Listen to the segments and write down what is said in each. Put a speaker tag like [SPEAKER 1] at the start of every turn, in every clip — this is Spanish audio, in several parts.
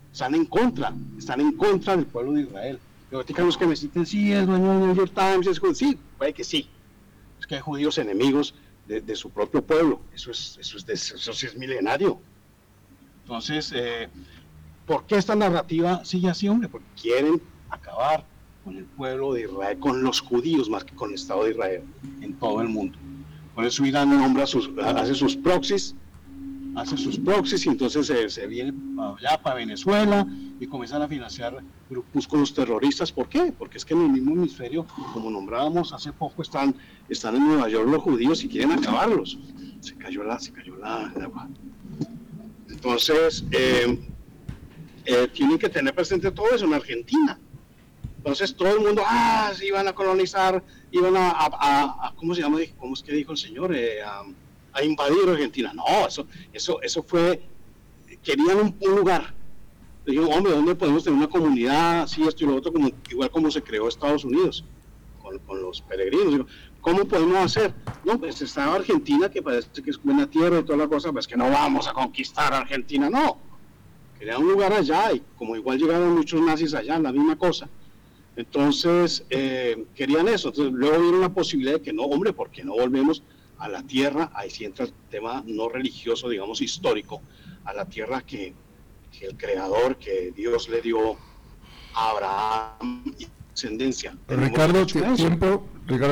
[SPEAKER 1] están en contra del pueblo de Israel. Los que me citen, sí, es dueño del New York Times, sí, puede que sí. Es que hay judíos enemigos de su propio pueblo, eso sí es milenario. Entonces, ¿por qué esta narrativa sigue así, hombre? Porque quieren acabar con el pueblo de Israel, con los judíos más que con el Estado de Israel en todo el mundo. Por eso Irán nombra hace sus proxies y entonces se viene allá para Venezuela y comienzan a financiar grupúsculos terroristas. ¿Por qué? Porque es que en el mismo hemisferio, como nombrábamos hace poco, están en Nueva York los judíos y quieren acabarlos. Se cayó el agua. Entonces, tienen que tener presente todo eso en Argentina. Entonces todo el mundo, se iban a colonizar, iban a ¿cómo se llama? ¿Cómo es que dijo el señor? A invadir Argentina. No, eso fue, querían un lugar. Dijeron, hombre, ¿dónde podemos tener una comunidad así, esto y lo otro, igual como se creó Estados Unidos, con los peregrinos? Digo, ¿cómo podemos hacer? No, pues está Argentina, que parece que es buena tierra y toda la cosa, pues que no vamos a conquistar Argentina, no. Querían un lugar allá, y como igual llegaron muchos nazis allá, la misma cosa. Entonces, querían eso. Entonces, luego vieron la posibilidad de que no, hombre, ¿por qué no volvemos a la tierra? Ahí sí entra el tema no religioso, digamos histórico, a la tierra que el Creador, que Dios le dio a Abraham y descendencia.
[SPEAKER 2] Ricardo, tiempo.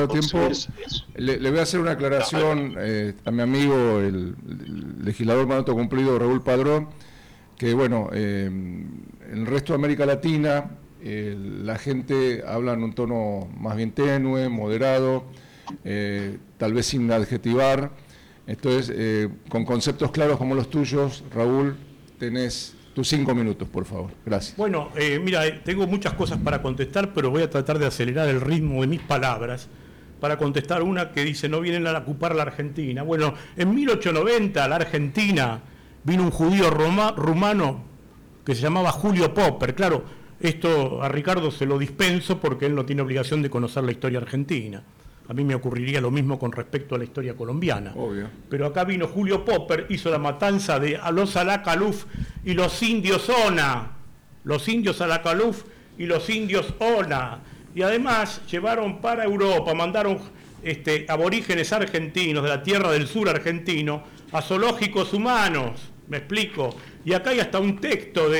[SPEAKER 2] Le voy a hacer una aclaración a mi amigo, el legislador mandato cumplido, Raúl Padrón, que bueno, en el resto de América Latina la gente habla en un tono más bien tenue, moderado, tal vez sin adjetivar. Entonces, con conceptos claros como los tuyos, Raúl, tenés tus 5 minutos, por favor. Gracias.
[SPEAKER 3] Bueno, mira, tengo muchas cosas para contestar, pero voy a tratar de acelerar el ritmo de mis palabras para contestar una que dice, no vienen a ocupar la Argentina. Bueno, en 1890 a la Argentina vino un judío rumano que se llamaba Julio Popper. Claro, esto a Ricardo se lo dispenso porque él no tiene obligación de conocer la historia argentina. A mí me ocurriría lo mismo con respecto a la historia colombiana.
[SPEAKER 2] Obvio.
[SPEAKER 3] Pero acá vino Julio Popper, hizo la matanza de los Alacaluf y los indios Ona. Los indios Alacaluf y los indios Ona. Y además llevaron para Europa, mandaron aborígenes argentinos de la tierra del sur argentino a zoológicos humanos. ¿Me explico? Y acá hay hasta un texto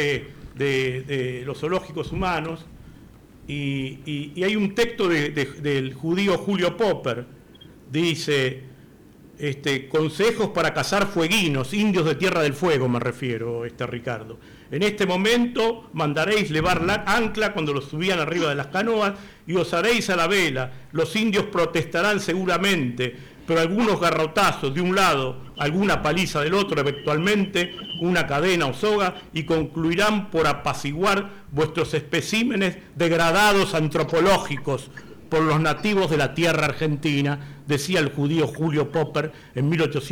[SPEAKER 3] de los zoológicos humanos. Y hay un texto del judío Julio Popper, dice, consejos para cazar fueguinos, indios de Tierra del Fuego me refiero, Ricardo. En este momento mandaréis levar la ancla cuando los subían arriba de las canoas y os haréis a la vela. Los indios protestarán seguramente, pero algunos garrotazos de un lado, alguna paliza del otro, eventualmente una cadena o soga, y concluirán por apaciguar vuestros especímenes degradados antropológicos por los nativos de la tierra argentina, decía el judío Julio Popper en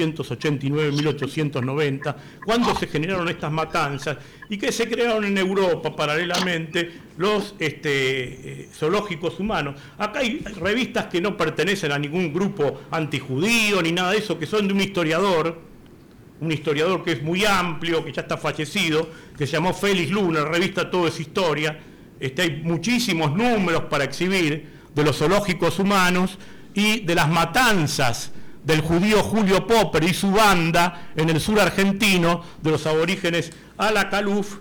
[SPEAKER 3] 1889-1890, cuando se generaron estas matanzas y que se crearon en Europa paralelamente los zoológicos humanos. Acá hay revistas que no pertenecen a ningún grupo antijudío ni nada de eso, que son de un historiador que es muy amplio, que ya está fallecido, que se llamó Félix Luna, la revista Todo es Historia. Hay muchísimos números para exhibir de los zoológicos humanos y de las matanzas del judío Julio Popper y su banda en el sur argentino, de los aborígenes Alacaluf,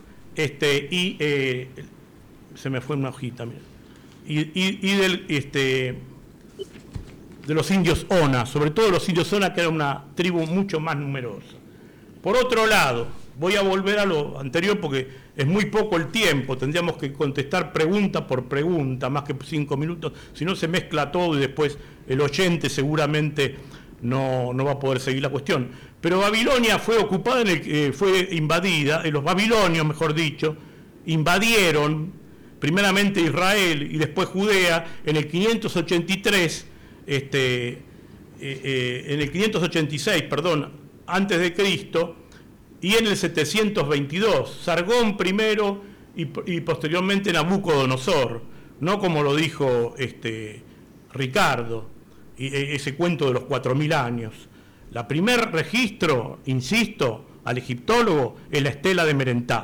[SPEAKER 3] se me fue una hojita, mira, de los indios Ona, sobre todo los indios Ona, que era una tribu mucho más numerosa. Por otro lado, voy a volver a lo anterior porque es muy poco el tiempo, tendríamos que contestar pregunta por pregunta, más que 5 minutos, si no se mezcla todo y después el oyente seguramente no va a poder seguir la cuestión. Pero Babilonia fue ocupada, fue invadida, los babilonios, mejor dicho, invadieron primeramente Israel y después Judea en el 583, en el 586, antes de Cristo, y en el 722, Sargón primero y posteriormente Nabucodonosor, no como lo dijo Ricardo, ese cuento de los 4000 años. La primer registro, insisto, al egiptólogo es la estela de Merentá,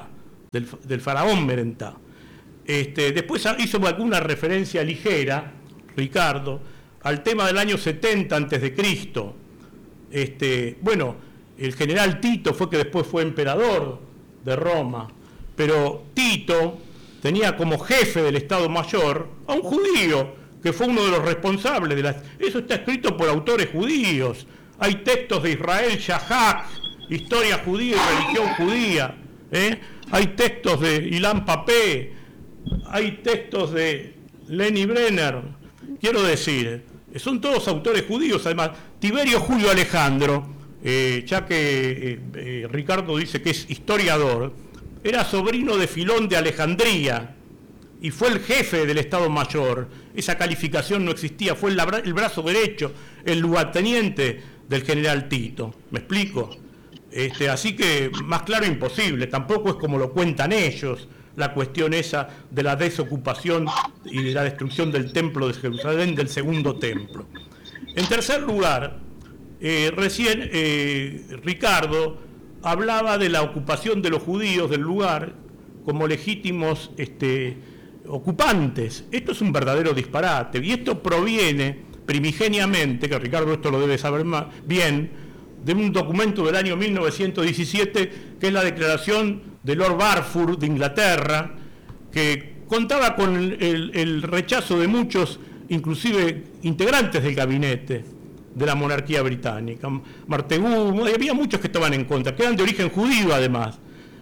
[SPEAKER 3] del faraón Merentá. Después hizo alguna referencia ligera, Ricardo, al tema del año 70 a.C. Bueno, el general Tito fue que después fue emperador de Roma, pero Tito tenía como jefe del Estado Mayor a un judío, que fue uno de los responsables de Eso está escrito por autores judíos. Hay textos de Israel Shahak, Historia judía y religión judía. Hay textos de Ilan Papé, hay textos de Lenny Brenner. Quiero decir, son todos autores judíos. Además, Tiberio Julio Alejandro, ya que Ricardo dice que es historiador, era sobrino de Filón de Alejandría y fue el jefe del Estado Mayor. Esa calificación no existía, fue el brazo derecho, el lugarteniente del general Tito. ¿Me explico? Así que más claro imposible. Tampoco es como lo cuentan ellos, la cuestión esa de la desocupación y de la destrucción del templo de Jerusalén, del segundo templo. En tercer lugar, recién Ricardo hablaba de la ocupación de los judíos del lugar como legítimos ocupantes. Esto es un verdadero disparate, y esto proviene primigeniamente, que Ricardo esto lo debe saber bien, de un documento del año 1917, que es la declaración de Lord Balfour de Inglaterra, que contaba con el rechazo de muchos, inclusive integrantes del gabinete de la monarquía británica. Martegú, había muchos que estaban en contra, que eran de origen judío además.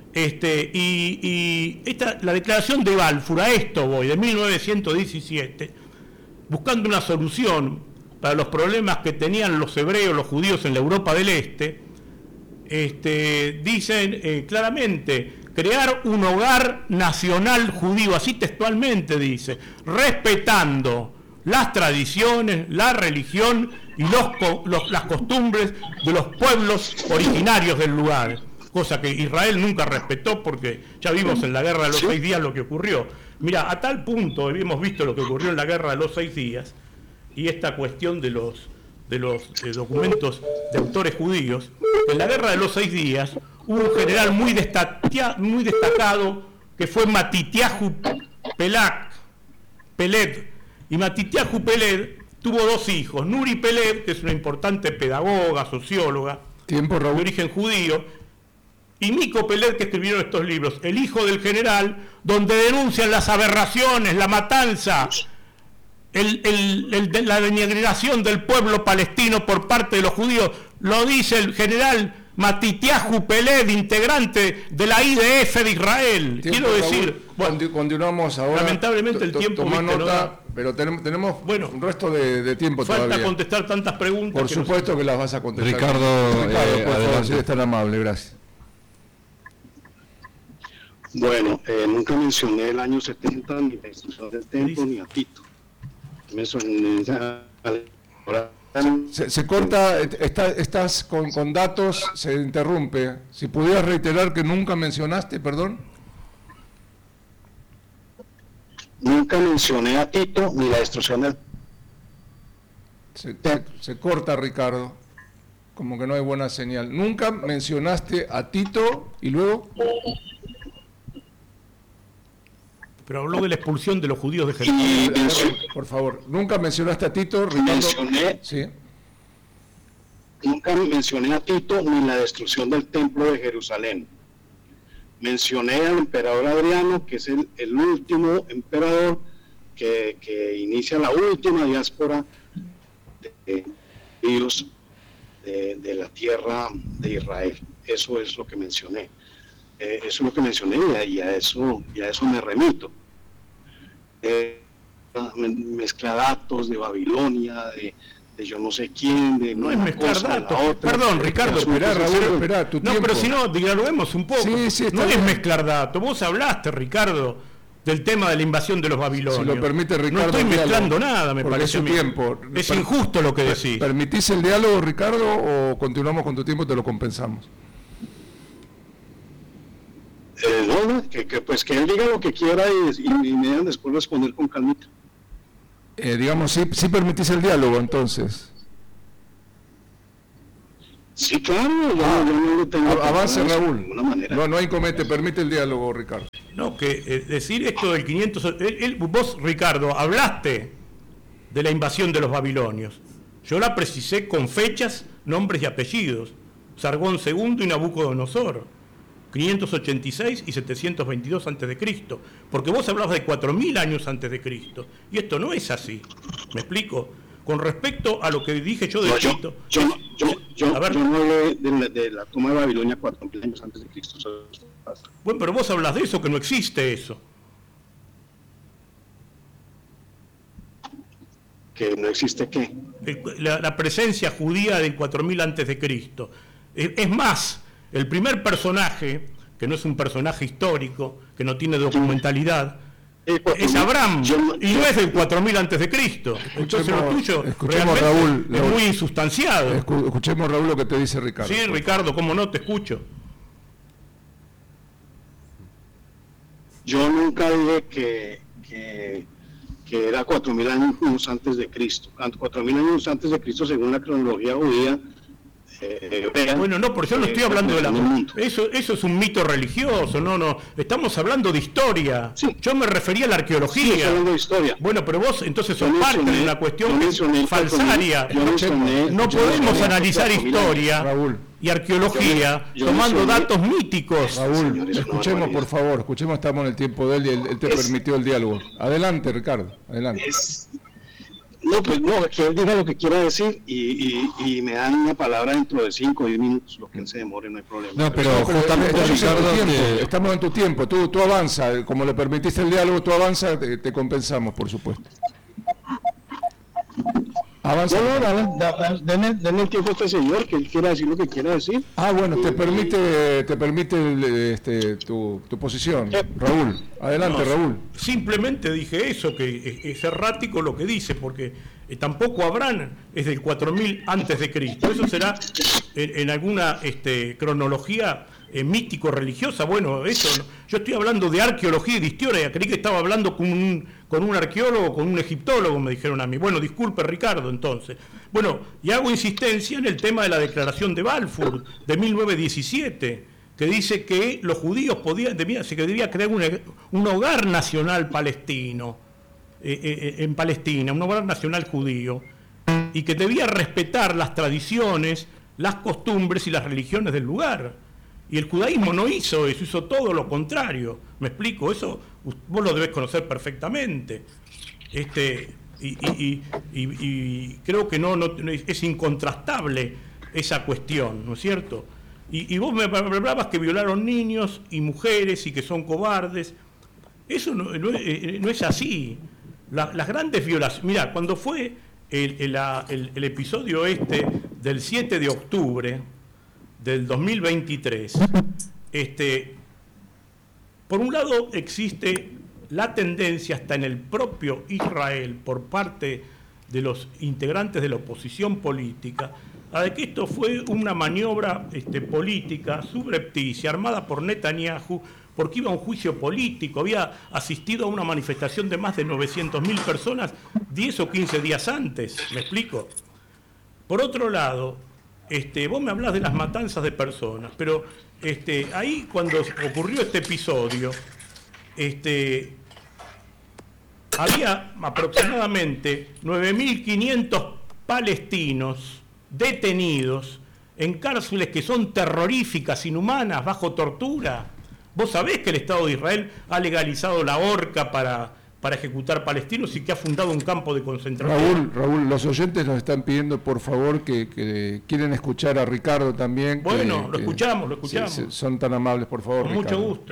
[SPEAKER 3] La declaración de Balfour, a esto voy, de 1917, buscando una solución para los problemas que tenían los hebreos, los judíos en la Europa del Este, dicen claramente, crear un hogar nacional judío, así textualmente dice, respetando las tradiciones, la religión y las costumbres de los pueblos originarios del lugar, cosa que Israel nunca respetó, porque ya vimos en la Guerra de los 6 días lo que ocurrió. Mira, a tal punto habíamos visto lo que ocurrió en la Guerra de los 6 días, y esta cuestión de los documentos de autores judíos. En la Guerra de los 6 días hubo un general muy destacado que fue Matityahu Peled, y Matityahu Peled tuvo 2 hijos, Nuri Peled, que es una importante pedagoga, socióloga, de origen judío, y Miko Peled, que escribieron estos libros, El hijo del general, donde denuncian las aberraciones, la matanza, la denigración del pueblo palestino por parte de los judíos. Lo dice el general Matityahu Peled, integrante de la IDF de Israel. Quiero decir,
[SPEAKER 2] continuamos ahora.
[SPEAKER 3] Lamentablemente el tiempo
[SPEAKER 2] toma nota,
[SPEAKER 3] no da.
[SPEAKER 2] Pero tenemos un resto de tiempo
[SPEAKER 3] falta
[SPEAKER 2] todavía.
[SPEAKER 3] Falta contestar tantas preguntas.
[SPEAKER 2] Por supuesto que las vas a contestar.
[SPEAKER 4] Ricardo,
[SPEAKER 2] por favor, si eres tan amable, gracias.
[SPEAKER 1] Bueno, nunca mencioné el año 70, ni la destrucción del templo, ni a Tito.
[SPEAKER 2] Se corta, estás con datos, se interrumpe. Si pudieras reiterar que nunca mencionaste, perdón.
[SPEAKER 1] Nunca mencioné a Tito ni la destrucción del...
[SPEAKER 2] Se corta, Ricardo. Como que no hay buena señal. Nunca mencionaste a Tito y luego...
[SPEAKER 3] Pero habló de la expulsión de los judíos de Jerusalén.
[SPEAKER 2] Por favor, nunca mencionaste a Tito, Ricardo.
[SPEAKER 1] Sí. Nunca mencioné a Tito ni la destrucción del templo de Jerusalén. Mencioné al emperador Adriano, que es el último emperador que inicia la última diáspora de judíos de la tierra de Israel. Eso es lo que mencioné. Eso es lo que mencioné y a eso me remito. Mezcla datos de Babilonia, de yo no sé quién, de
[SPEAKER 3] no es mezclar datos. Perdón, Ricardo,
[SPEAKER 2] espera, tu tiempo.
[SPEAKER 3] Pero si no, dialoguemos un poco.
[SPEAKER 2] Sí,
[SPEAKER 3] no es mezclar datos. Vos hablaste, Ricardo, del tema de la invasión de los babilonios.
[SPEAKER 2] Si lo permite, Ricardo.
[SPEAKER 3] No estoy mezclando nada, me parece.
[SPEAKER 2] Es tiempo.
[SPEAKER 3] Es injusto lo que decís.
[SPEAKER 2] ¿Permitís el diálogo, Ricardo, o continuamos con tu tiempo y te lo compensamos?
[SPEAKER 1] Pues que él diga lo que quiera y me dejan después responder con calmita.
[SPEAKER 2] Digamos, sí permitís el diálogo, entonces.
[SPEAKER 1] Sí, claro, yo no lo tengo.
[SPEAKER 2] Avance, Raúl.
[SPEAKER 1] De ninguna manera.
[SPEAKER 2] No hay inconveniente, permite el diálogo, Ricardo.
[SPEAKER 3] No, que decir esto del 500... vos, Ricardo, hablaste de la invasión de los babilonios. Yo la precisé con fechas, nombres y apellidos. Sargón II y Nabucodonosor, 586 y 722 a.C., porque vos hablabas de 4.000 años antes de Cristo, y esto no es así. ¿Me explico? Con respecto a lo que dije yo de Tito...
[SPEAKER 1] Yo no hablé de la toma de Babilonia 4.000 años antes de Cristo.
[SPEAKER 3] Bueno, pero vos hablas de eso, que no existe eso.
[SPEAKER 1] ¿Que no existe qué?
[SPEAKER 3] La presencia judía del 4.000 antes de Cristo. Es más, el primer personaje, que no es un personaje histórico, que no tiene documentalidad, es Abraham, y no es del 4.000 antes de Cristo. Entonces lo tuyo
[SPEAKER 2] escuchemos, Raúl,
[SPEAKER 3] es muy insustanciado.
[SPEAKER 2] Escuchemos, Raúl, lo que te dice Ricardo.
[SPEAKER 3] Sí, Ricardo, cómo no, te escucho.
[SPEAKER 1] Yo nunca dije que era 4.000 años antes de Cristo. 4.000 años antes de Cristo, según la cronología judía.
[SPEAKER 3] Bueno, no, porque yo no estoy hablando de la... Eso es un mito religioso, no. Estamos hablando de historia.
[SPEAKER 1] Sí.
[SPEAKER 3] Yo me refería a la arqueología.
[SPEAKER 1] Sí, estoy hablando de historia.
[SPEAKER 3] Bueno, pero vos entonces sos parte de una cuestión falsaria. No podemos analizar historia y arqueología tomando datos míticos.
[SPEAKER 2] Raúl, escuchemos, por favor, estamos en el tiempo de él y él te permitió el diálogo. Adelante, Ricardo, adelante.
[SPEAKER 1] Que él diga lo que quiera decir y me dan una palabra dentro de 5 o 10 minutos, lo que él se demore, no hay problema.
[SPEAKER 2] No, pero justamente, Ricardo, estamos en tu tiempo, tú avanza, como le permitiste el diálogo, tú avanza, te compensamos, por supuesto. Avanza.
[SPEAKER 1] Denle el tiempo a este señor, que él quiera decir lo que quiera decir.
[SPEAKER 2] Bueno, te permite tu posición, Raúl. Adelante, Raúl.
[SPEAKER 3] Simplemente dije eso, que es errático lo que dice, porque tampoco Abraham es del 4.000 antes de Cristo. Eso será en alguna cronología místico-religiosa. Bueno, eso no. Yo estoy hablando de arqueología y de historia. Creí que estaba hablando con un arqueólogo, con un egiptólogo, me dijeron a mí. Bueno, disculpe, Ricardo, entonces. Bueno, y hago insistencia en el tema de la Declaración de Balfour de 1917, que dice que los judíos debía crear un hogar nacional palestino, en Palestina, un hogar nacional judío, y que debía respetar las tradiciones, las costumbres y las religiones del lugar. Y el judaísmo no hizo eso, hizo todo lo contrario. ¿Me explico? Eso vos lo debés conocer perfectamente. Y creo que no es incontrastable esa cuestión, ¿no es cierto? Y vos me hablabas que violaron niños y mujeres y que son cobardes. Eso no es así. Las grandes violaciones... Mirá, cuando fue el episodio del 7 de octubre del 2023, por un lado existe la tendencia hasta en el propio Israel por parte de los integrantes de la oposición política a de que esto fue una maniobra política subrepticia armada por Netanyahu, porque iba a un juicio político, había asistido a una manifestación de más de 900.000 personas 10 o 15 días antes, ¿me explico? Por otro lado, vos me hablás de las matanzas de personas, pero ahí cuando ocurrió este episodio, había aproximadamente 9.500 palestinos detenidos en cárceles que son terroríficas, inhumanas, bajo tortura. Vos sabés que el Estado de Israel ha legalizado la horca para ejecutar palestinos y que ha fundado un campo de concentración.
[SPEAKER 2] Raúl, los oyentes nos están pidiendo, por favor, que quieren escuchar a Ricardo también.
[SPEAKER 3] Bueno, lo escuchamos.
[SPEAKER 2] Son tan amables, por favor,
[SPEAKER 3] con
[SPEAKER 2] Ricardo.
[SPEAKER 3] Mucho gusto.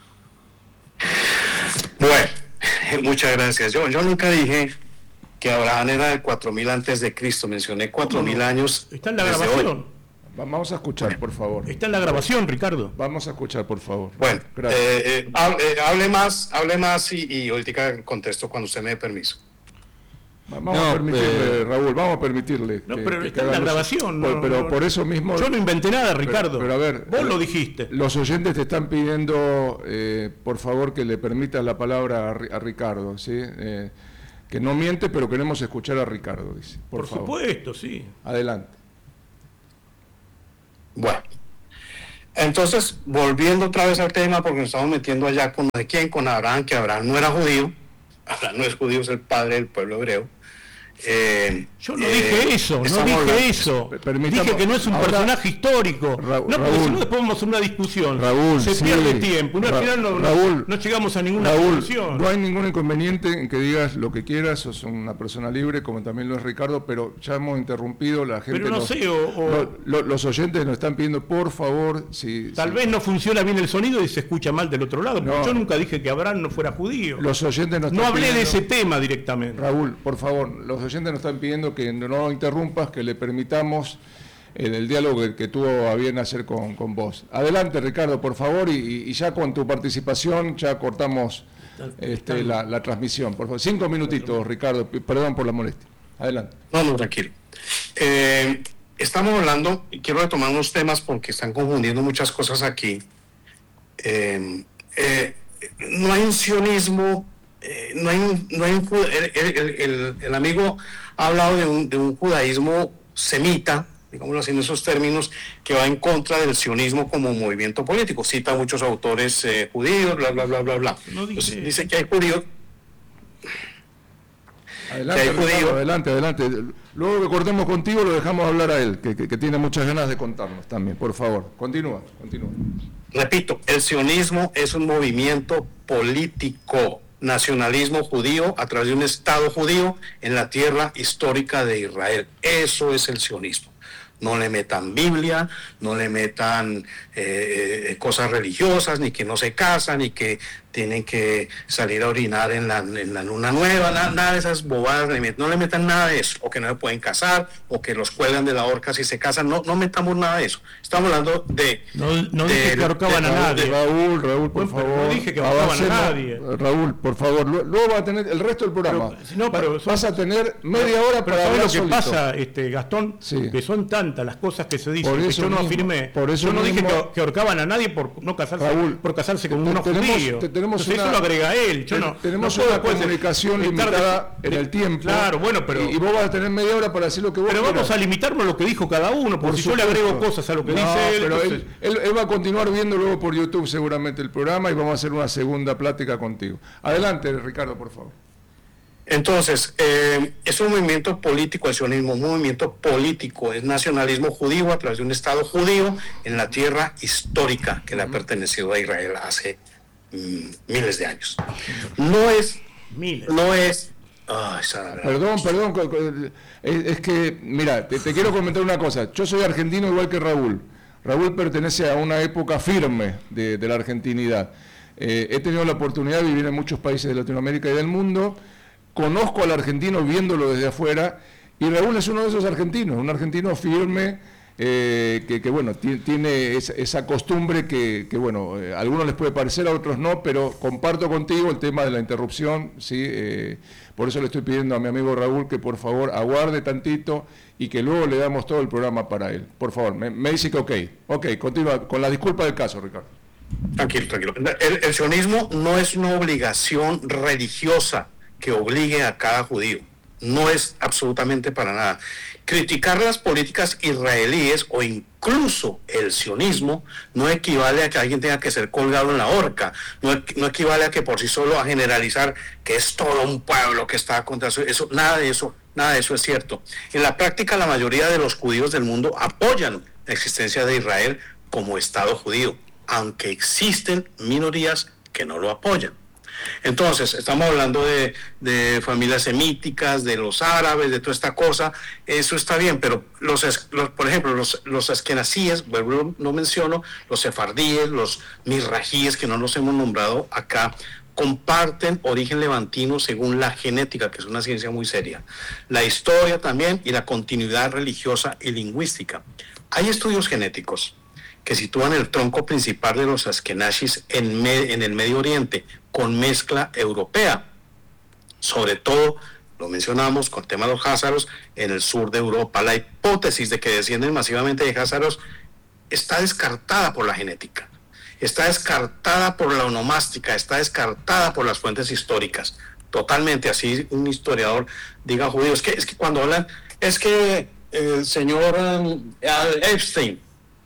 [SPEAKER 4] Bueno, muchas gracias. Yo nunca dije que Abraham era de 4.000 antes de Cristo, mencioné 4.000 años.
[SPEAKER 3] Está en la grabación.
[SPEAKER 4] Hoy.
[SPEAKER 2] Vamos a escuchar, por favor.
[SPEAKER 3] Está en la grabación, Ricardo.
[SPEAKER 2] Vamos a escuchar, por favor.
[SPEAKER 4] Bueno, hable más y ahorita contesto cuando usted me dé permiso.
[SPEAKER 2] Vamos a permitirle, Raúl, vamos a permitirle.
[SPEAKER 3] No, pero está en la grabación.
[SPEAKER 2] Pero por eso mismo...
[SPEAKER 3] Yo no inventé nada, Ricardo.
[SPEAKER 2] Pero a ver...
[SPEAKER 3] Vos lo dijiste.
[SPEAKER 2] Los oyentes te están pidiendo, por favor, que le permitas la palabra a Ricardo, ¿sí? Que no miente, pero queremos escuchar a Ricardo, dice. Por favor.
[SPEAKER 3] Supuesto, sí.
[SPEAKER 2] Adelante.
[SPEAKER 4] Bueno, entonces, volviendo otra vez al tema, porque nos estamos metiendo allá con de quién, con Abraham, que Abraham no era judío. Abraham no es judío, es el padre del pueblo hebreo.
[SPEAKER 3] Yo no dije eso, no dije eso. Dije que no es un personaje histórico. No, porque si no después vamos a una discusión.
[SPEAKER 2] Raúl,
[SPEAKER 3] se pierde tiempo. Y al final no llegamos a ninguna conclusión.
[SPEAKER 2] No hay ningún inconveniente en que digas lo que quieras, sos una persona libre, como también lo es Ricardo, pero ya hemos interrumpido, la gente.
[SPEAKER 3] Pero no sé,
[SPEAKER 2] los oyentes nos están pidiendo, por favor,
[SPEAKER 3] tal vez no funciona bien el sonido y se escucha mal del otro lado. No, yo nunca dije que Abraham no fuera judío.
[SPEAKER 2] Los oyentes
[SPEAKER 3] no hablé pidiendo, de ese tema directamente.
[SPEAKER 2] Raúl, por favor, los oyentes nos están pidiendo que no interrumpas, que le permitamos el diálogo que tuvo a bien hacer con vos. Adelante, Ricardo, por favor, y ya con tu participación ya cortamos la transmisión. Por favor, 5 minutitos, Ricardo, perdón por la molestia. Adelante.
[SPEAKER 4] No, tranquilo. Estamos hablando, y quiero retomar unos temas porque están confundiendo muchas cosas aquí. No hay un sionismo. No hay el amigo ha hablado de un judaísmo semita, digámoslo así en esos términos, que va en contra del sionismo como movimiento político. Cita a muchos autores judíos, bla, bla, bla, bla, bla.
[SPEAKER 3] No
[SPEAKER 4] Entonces, dice que hay judíos.
[SPEAKER 2] Adelante, Ricardo, adelante. Luego que cortemos contigo lo dejamos hablar a él, que tiene muchas ganas de contarnos también. Por favor, continúa.
[SPEAKER 4] Repito, el sionismo es un movimiento político, nacionalismo judío a través de un Estado judío en la tierra histórica de Israel. Eso es el sionismo. No le metan Biblia, no le metan cosas religiosas, ni que no se casan, ni que tienen que salir a orinar en la luna nueva, nada de esas bobadas, no le metan nada de eso, o que no se pueden casar, o que los cuelgan de la horca si se casan, no metamos nada de eso. Estamos hablando de...
[SPEAKER 3] No dije que ahorcaban a nadie.
[SPEAKER 2] Raúl, por favor.
[SPEAKER 3] No dije que ahorcaban a nadie.
[SPEAKER 2] Raúl, por favor, luego va a tener el resto del programa. Vas a tener media hora para hablar
[SPEAKER 3] solito. Lo que pasa, Gastón, que son tantas las cosas que se dicen, que yo no afirmé.
[SPEAKER 2] Yo
[SPEAKER 3] no dije que ahorcaban a nadie por no casarse,
[SPEAKER 2] Raúl,
[SPEAKER 3] por casarse con unos judíos.
[SPEAKER 2] Entonces,
[SPEAKER 3] eso lo agrega él.
[SPEAKER 2] Tenemos una comunicación limitada en el tiempo.
[SPEAKER 3] Claro, bueno, pero...
[SPEAKER 2] Y vos vas a tener media hora para decir lo que vos
[SPEAKER 3] quieras. Vamos a limitarnos a lo que dijo cada uno, porque si yo le agrego cosas a lo que dice él...
[SPEAKER 2] Pero él va a continuar viendo luego por YouTube seguramente el programa y vamos a hacer una segunda plática contigo. Adelante, Ricardo, por favor.
[SPEAKER 4] Entonces, es un movimiento político, el sionismo, un movimiento político, es nacionalismo judío a través de un Estado judío en la tierra histórica que le ha pertenecido a Israel hace miles de años.
[SPEAKER 2] Perdón, es que, mira, te quiero comentar una cosa. Yo soy argentino igual que Raúl. Raúl pertenece a una época firme de la argentinidad. He tenido la oportunidad de vivir en muchos países de Latinoamérica y del mundo. Conozco al argentino viéndolo desde afuera, y Raúl es uno de esos argentinos, un argentino firme, que bueno, tiene esa costumbre que bueno, a algunos les puede parecer, a otros no, pero comparto contigo el tema de la interrupción, ¿sí? Por eso le estoy pidiendo a mi amigo Raúl que por favor aguarde tantito y que luego le damos todo el programa para él. Por favor, me dice que ok, continúa, con la disculpa del caso, Ricardo.
[SPEAKER 4] Tranquilo. El sionismo no es una obligación religiosa que obligue a cada judío. No es absolutamente para nada. Criticar las políticas israelíes o incluso el sionismo no equivale a que alguien tenga que ser colgado en la horca, no equivale a que por sí solo a generalizar que es todo un pueblo que está contra eso, nada de eso es cierto. En la práctica, la mayoría de los judíos del mundo apoyan la existencia de Israel como Estado judío, aunque existen minorías que no lo apoyan. Entonces, estamos hablando de familias semíticas, de los árabes, de toda esta cosa, eso está bien, pero por ejemplo, los askenazíes, vuelvo, no menciono, los sefardíes, los misrajíes, que no los hemos nombrado acá, comparten origen levantino según la genética, que es una ciencia muy seria, la historia también y la continuidad religiosa y lingüística. Hay estudios genéticos que sitúan el tronco principal de los askenazis en el Medio Oriente, con mezcla europea. Sobre todo, lo mencionamos con el tema de los házaros, en el sur de Europa. La hipótesis de que descienden masivamente de házaros está descartada por la genética, está descartada por la onomástica, está descartada por las fuentes históricas. Totalmente, así un historiador diga judío. Es que cuando hablan, es que el señor Epstein,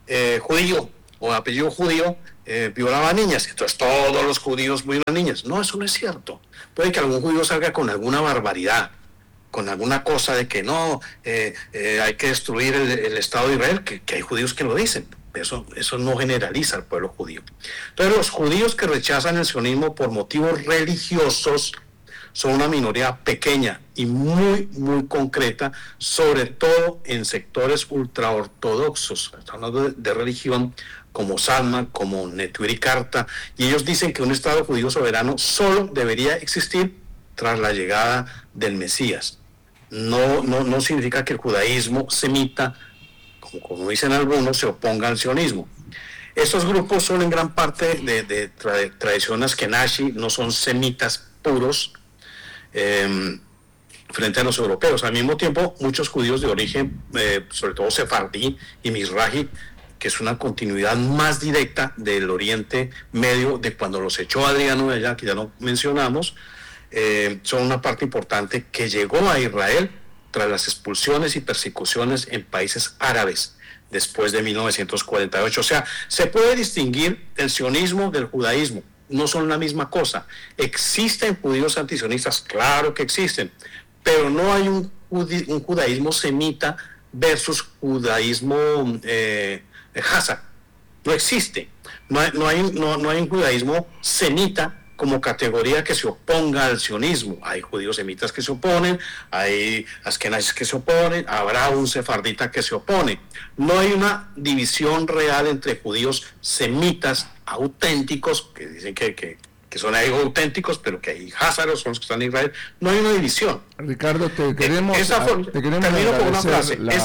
[SPEAKER 4] judío o de apellido judío violaba niñas, entonces todos los judíos violan niñas. No, eso no es cierto. Puede que algún judío salga con alguna barbaridad, con alguna cosa de que no, hay que destruir el Estado de Israel, que hay judíos que lo dicen. Eso no generaliza al pueblo judío. Entonces los judíos que rechazan el sionismo por motivos religiosos son una minoría pequeña y muy, muy concreta, sobre todo en sectores ultraortodoxos, estamos hablando de religión, como Salman, como Netuiri Karta, y ellos dicen que un Estado judío soberano solo debería existir tras la llegada del Mesías. No significa que el judaísmo semita, como dicen algunos, se oponga al sionismo. Estos grupos son en gran parte de tradición ashkenazi, no son semitas puros, frente a los europeos. Al mismo tiempo, muchos judíos de origen, sobre todo sefardí y mizrahi, que es una continuidad más directa del Oriente Medio, de cuando los echó Adriano de allá, que ya no mencionamos, son una parte importante que llegó a Israel tras las expulsiones y persecuciones en países árabes después de 1948. O sea, se puede distinguir el sionismo del judaísmo. No son la misma cosa. ¿Existen judíos antisionistas? Claro que existen, pero no hay un judaísmo semita versus judaísmo Hazar. No existe. No hay un judaísmo semita como categoría que se oponga al sionismo. Hay judíos semitas que se oponen, hay askenazis que se oponen, habrá un sefardita que se opone. No hay una división real entre judíos semitas auténticos, que dicen que son auténticos, pero que hay házaros, son los que están en Israel. No hay una división.
[SPEAKER 2] Ricardo, te queremos
[SPEAKER 4] termino con una frase.
[SPEAKER 2] la...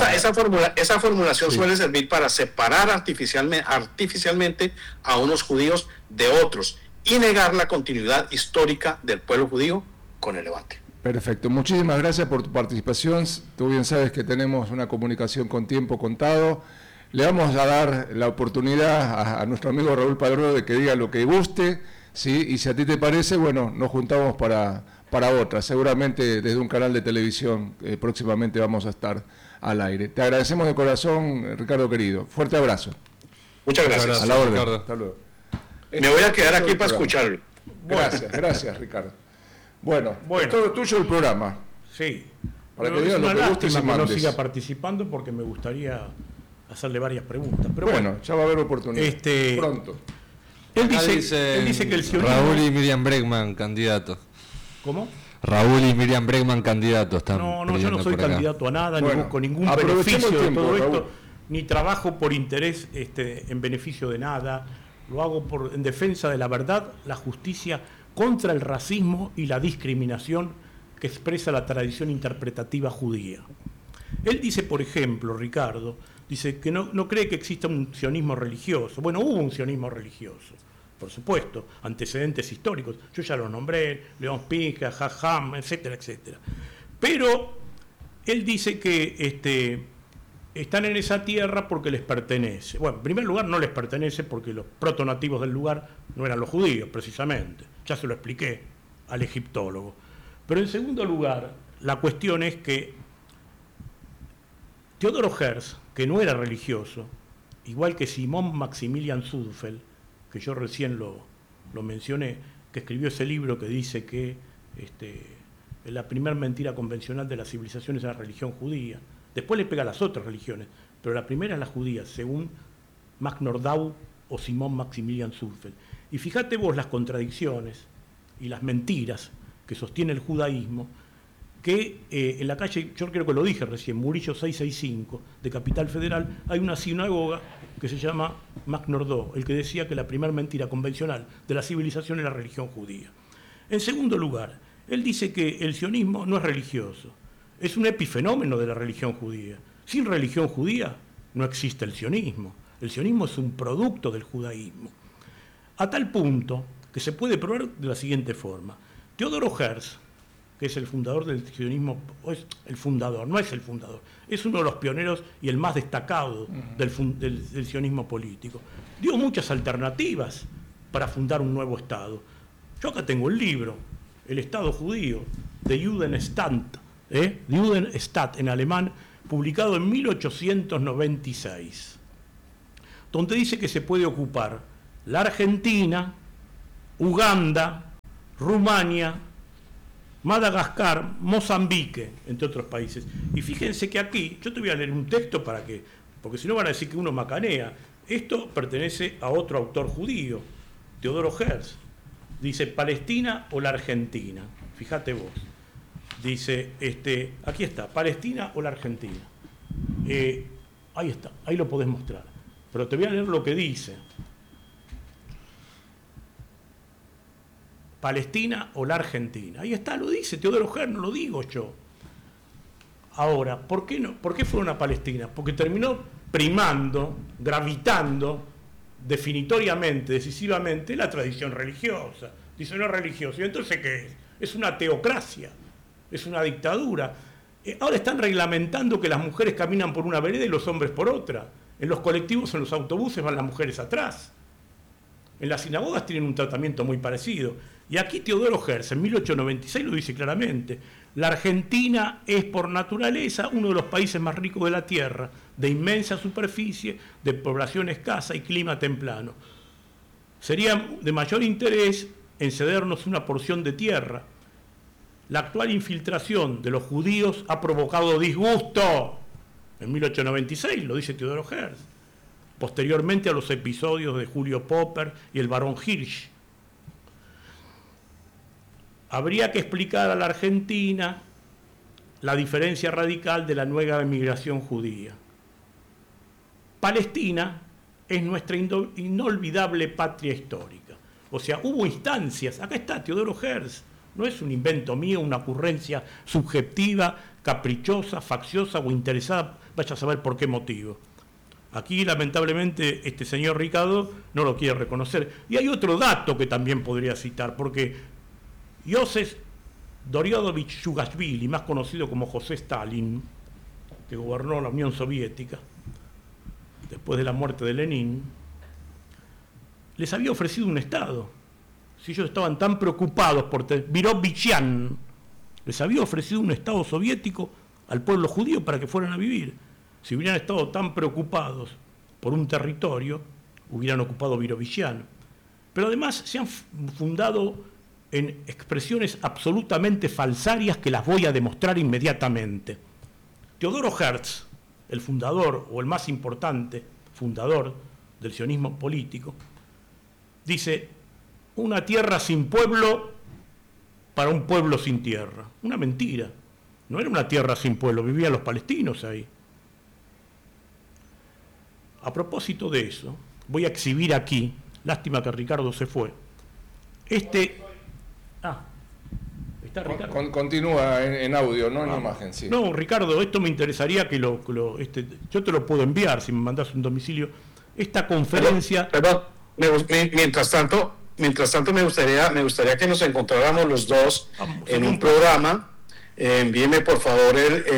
[SPEAKER 4] Esa formulación
[SPEAKER 2] sí.
[SPEAKER 4] suele servir para separar artificialmente a unos judíos de otros y negar la continuidad histórica del pueblo judío con el Levante.
[SPEAKER 2] Perfecto, muchísimas gracias por tu participación. Tú bien sabes que tenemos una comunicación con tiempo contado. Le vamos a dar la oportunidad a nuestro amigo Raúl Padrón de que diga lo que guste, ¿sí? Y si a ti te parece, bueno, nos juntamos para otra. Seguramente desde un canal de televisión próximamente vamos a estar al aire. Te agradecemos de corazón, Ricardo querido. Fuerte abrazo.
[SPEAKER 4] Muchas gracias.
[SPEAKER 2] A la orden.
[SPEAKER 5] Ricardo.
[SPEAKER 2] Hasta luego.
[SPEAKER 4] Me voy a quedar aquí para escucharlo.
[SPEAKER 2] Gracias, Ricardo. Bueno, es todo tuyo el programa.
[SPEAKER 3] Sí.
[SPEAKER 2] Para
[SPEAKER 3] Pero
[SPEAKER 2] que digan lo que gustes y
[SPEAKER 3] que no
[SPEAKER 2] mandes.
[SPEAKER 3] siga participando porque me gustaría hacerle varias preguntas. Pero
[SPEAKER 2] bueno, ya va a haber oportunidad. Pronto.
[SPEAKER 3] Él dice que el sionismo...
[SPEAKER 5] Raúl y Miriam Bregman, candidatos.
[SPEAKER 3] ¿Cómo?
[SPEAKER 5] Raúl y Miriam Bregman, candidatos. Están
[SPEAKER 3] No, yo no soy
[SPEAKER 5] por acá.
[SPEAKER 3] candidato a nada,
[SPEAKER 2] Bueno,
[SPEAKER 3] ni busco ningún
[SPEAKER 2] aprovechemos
[SPEAKER 3] beneficio
[SPEAKER 2] el tiempo,
[SPEAKER 3] de todo
[SPEAKER 2] Raúl.
[SPEAKER 3] esto, ni trabajo por interés en beneficio de nada. Lo hago en defensa de la verdad, la justicia, contra el racismo y la discriminación que expresa la tradición interpretativa judía. Él dice, por ejemplo, Ricardo, dice que no cree que exista un sionismo religioso. Bueno, hubo un sionismo religioso, por supuesto, antecedentes históricos. Yo ya los nombré, León Pinja, Jajam, etcétera, etcétera. Pero él dice que están en esa tierra porque les pertenece. Bueno, en primer lugar no les pertenece porque los protonativos del lugar no eran los judíos, precisamente. Ya se lo expliqué al egiptólogo. Pero en segundo lugar, la cuestión es que Teodoro Herz, que no era religioso, igual que Simón Maximilian Sudfeld, que yo recién lo mencioné, que escribió ese libro que dice que la primera mentira convencional de la civilización es la religión judía. Después le pega a las otras religiones, pero la primera es la judía, según Max Nordau o Simón Maximilian Sudfeld. Y fíjate vos las contradicciones y las mentiras que sostiene el judaísmo, que en la calle, yo creo que lo dije recién, Murillo 665, de Capital Federal, hay una sinagoga que se llama Max Nordau, el que decía que la primera mentira convencional de la civilización es la religión judía. En segundo lugar, él dice que el sionismo no es religioso, es un epifenómeno de la religión judía. Sin religión judía no existe el sionismo. El sionismo es un producto del judaísmo. A tal punto que se puede probar de la siguiente forma. Teodoro Herz, que es el fundador del sionismo, no es el fundador, es uno de los pioneros y el más destacado del sionismo político. Dio muchas alternativas para fundar un nuevo Estado. Yo acá tengo el libro, El Estado Judío, de Judenstaat en alemán, publicado en 1896. donde dice que se puede ocupar la Argentina, Uganda, Rumania, Madagascar, Mozambique, entre otros países. Y fíjense que aquí, yo te voy a leer un texto porque si no van a decir que uno macanea. Esto pertenece a otro autor judío, Teodoro Herz. Dice, Palestina o la Argentina. Fíjate vos. Dice, aquí está, Palestina o la Argentina. Ahí está, ahí lo podés mostrar. Pero te voy a leer lo que dice. Palestina o la Argentina. Ahí está, lo dice Teodoro Herz, no lo digo yo. Ahora, ¿por qué no? ¿Por qué fueron a Palestina? Porque terminó primando, gravitando definitoriamente, decisivamente, la tradición religiosa. Dice, no es religioso. ¿Y entonces qué es? Es una teocracia, es una dictadura. Ahora están reglamentando que las mujeres caminan por una vereda y los hombres por otra. En los colectivos, en los autobuses van las mujeres atrás. En las sinagogas tienen un tratamiento muy parecido. Y aquí Teodoro Herz, en 1896, lo dice claramente. La Argentina es por naturaleza uno de los países más ricos de la tierra, de inmensa superficie, de población escasa y clima templano. Sería de mayor interés en cedernos una porción de tierra. La actual infiltración de los judíos ha provocado disgusto. En 1896, lo dice Teodoro Herz. Posteriormente a los episodios de Julio Popper y el barón Hirsch. Habría que explicar a la Argentina la diferencia radical de la nueva emigración judía. Palestina es nuestra inolvidable patria histórica. O sea, hubo instancias, acá está Teodoro Herz, no es un invento mío, una ocurrencia subjetiva, caprichosa, facciosa o interesada, vaya a saber por qué motivo. Aquí, lamentablemente, este señor Ricardo no lo quiere reconocer. Y hay otro dato que también podría citar, porque Joseph Doriadovich Yugashvili, más conocido como José Stalin, que gobernó la Unión Soviética después de la muerte de Lenin, les había ofrecido un Estado. Si ellos estaban tan preocupados por Birobichian, les había ofrecido un Estado soviético al pueblo judío para que fueran a vivir. Si hubieran estado tan preocupados por un territorio, hubieran ocupado Birobichian. Pero además se han fundado en expresiones absolutamente falsarias que las voy a demostrar inmediatamente. Teodoro Herz, el fundador o el más importante fundador del sionismo político, dice, una tierra sin pueblo para un pueblo sin tierra. Una mentira. No era una tierra sin pueblo, vivían los palestinos ahí. A propósito de eso, voy a exhibir aquí, lástima que Ricardo se fue, ¿está Ricardo?
[SPEAKER 2] Continúa en audio, no en imagen, sí.
[SPEAKER 3] No, Ricardo, esto me interesaría que yo te lo puedo enviar si me mandas un domicilio. Esta conferencia...
[SPEAKER 4] Perdón, mientras tanto me gustaría que nos encontráramos los dos en un programa. Envíeme por favor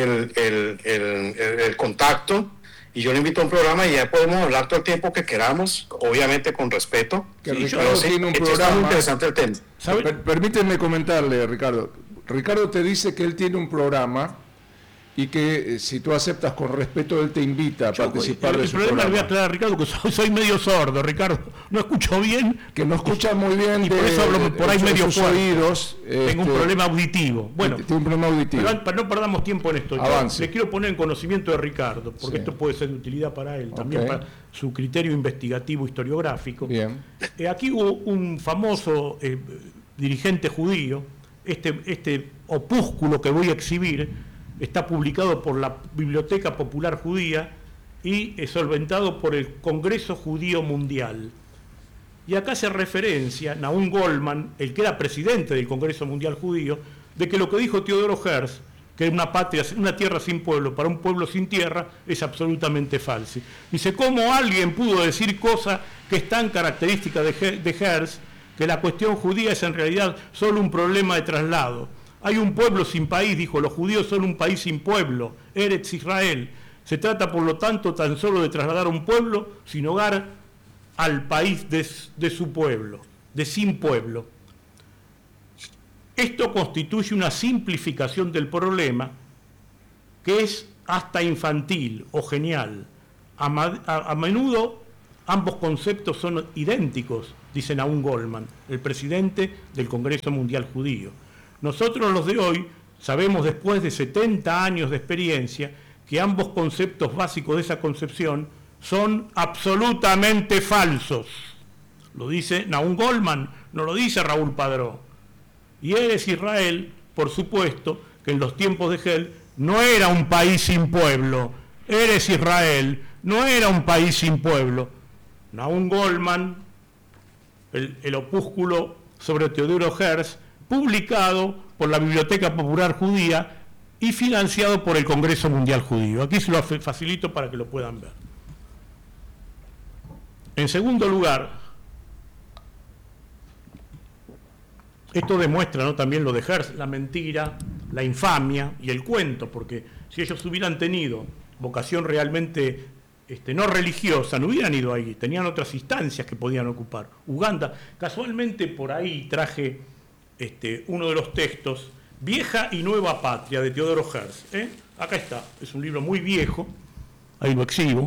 [SPEAKER 4] el contacto y yo le invito a un programa y ya podemos hablar todo el tiempo que queramos, obviamente con respeto.
[SPEAKER 2] Que Ricardo tiene un programa.
[SPEAKER 4] Está muy interesante el tema.
[SPEAKER 2] Permíteme comentarle, Ricardo. Ricardo te dice que él tiene un programa y que si tú aceptas con respeto, él te invita a participar de su programa.
[SPEAKER 3] El problema le voy a aclarar a Ricardo que soy medio sordo, Ricardo. No escucho bien.
[SPEAKER 2] Que no escucha muy bien.
[SPEAKER 3] Y por eso hablo por ahí medio fuerte.
[SPEAKER 2] Oídos,
[SPEAKER 3] tengo un problema auditivo. Bueno,
[SPEAKER 2] tengo un problema auditivo.
[SPEAKER 3] Pero para no perdamos tiempo en esto,
[SPEAKER 2] Avance.
[SPEAKER 3] le quiero poner en conocimiento de Ricardo, porque esto puede ser de utilidad para él, también para su criterio investigativo historiográfico.
[SPEAKER 2] Bien.
[SPEAKER 3] Aquí hubo un famoso dirigente judío, este opúsculo que voy a exhibir, está publicado por la Biblioteca Popular Judía y es solventado por el Congreso Judío Mundial. Y acá hace referencia Nahum Goldman, el que era presidente del Congreso Mundial Judío, de que lo que dijo Teodoro Herz, que una tierra sin pueblo para un pueblo sin tierra, es absolutamente falso. Dice, ¿cómo alguien pudo decir cosas que es tan característica de Herz, que la cuestión judía es en realidad solo un problema de traslado? Hay un pueblo sin país, dijo, los judíos son un país sin pueblo, Eretz Israel. Se trata, por lo tanto, tan solo de trasladar un pueblo sin hogar al país de su pueblo, de sin pueblo. Esto constituye una simplificación del problema que es hasta infantil o genial. A menudo Ambos conceptos son idénticos, dice Nahum Goldman, el presidente del Congreso Mundial Judío. Nosotros los de hoy sabemos después de 70 años de experiencia que ambos conceptos básicos de esa concepción son absolutamente falsos. Lo dice Nahum Goldman, no lo dice Raúl Padró. Y Eretz Israel, por supuesto, que en los tiempos de Hel no era un país sin pueblo. Eretz Israel no era un país sin pueblo. Nahum Goldman, el opúsculo sobre Teodoro Herz, publicado por la Biblioteca Popular Judía y financiado por el Congreso Mundial Judío. Aquí se lo facilito para que lo puedan ver. En segundo lugar, esto demuestra, ¿no?, también lo de Herz, la mentira, la infamia y el cuento, porque si ellos hubieran tenido vocación realmente no religiosa, no hubieran ido ahí, tenían otras instancias que podían ocupar. Uganda, casualmente por ahí traje uno de los textos, Vieja y Nueva Patria, de Teodoro Herz. Acá está, es un libro muy viejo, ahí lo exhibo,